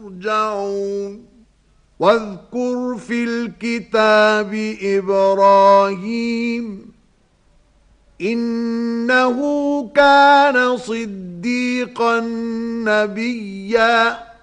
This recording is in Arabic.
يرجعون واذكر في الكتاب إبراهيم إنه كان صديقا نبيا